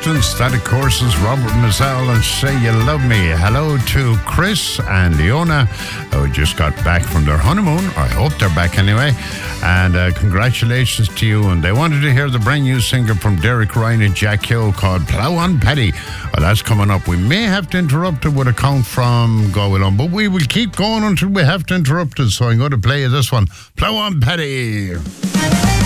Distance. That, of course, is Robert Mazzell and Say You Love Me. Hello to Chris and Leona, who just got back from their honeymoon. I hope they're back anyway. And congratulations to you. And they wanted to hear the brand new single from Derek Ryan and Jack Hill called Plough on Paddy. Well, that's coming up. We may have to interrupt it with a count from Galway, but we will keep going until we have to interrupt it. So I'm going to play you this one. Plough on Paddy.